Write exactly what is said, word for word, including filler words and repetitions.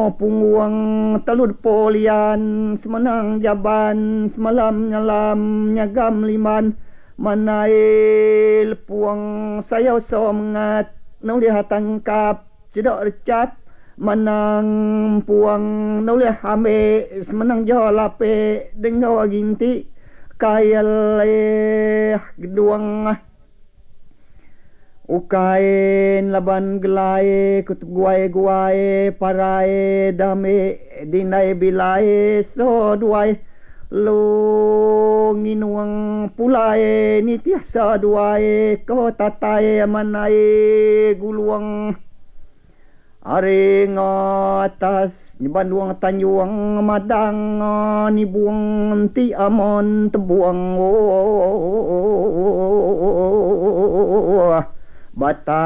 punguang talud polian semenang jaban semalam nyalam nyagam liman manail puang sayau somengat naulihat tangkap cedok recap manang puang naulihat hame semenang jolape dengau aginti kayal eh geduang ukain laban gelai kutuguai guai parai dame dinai bilai so duai lo nginuang pulai nitiah sa duai ko tatai manai guluang are ngatas nyebanduang tanjuang madang ni buang ti amon tebuang oh, bata